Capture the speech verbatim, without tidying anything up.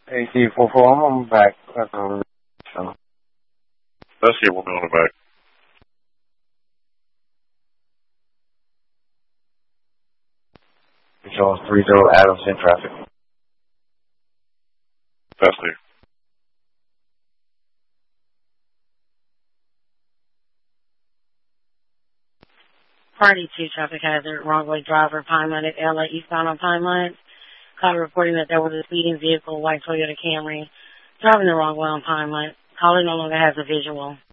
A C four four, I'm on back. That's on. So. Let's see, we'll be on the back. Control three zero Adams in traffic. That's clear. Party two traffic hazard, wrong way driver, Pineland at L A eastbound on Pineland. Caller reporting that there was a speeding vehicle, white Toyota Camry, driving the wrong way on Pineland. Caller no longer has a visual.